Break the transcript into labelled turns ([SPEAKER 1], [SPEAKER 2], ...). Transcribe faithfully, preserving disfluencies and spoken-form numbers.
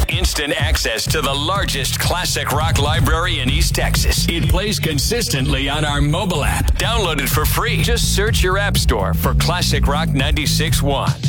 [SPEAKER 1] instant access to the largest classic rock library in East Texas. It plays consistently on our mobile app. Download it for free. Just search your app store for Classic Rock ninety-six point one.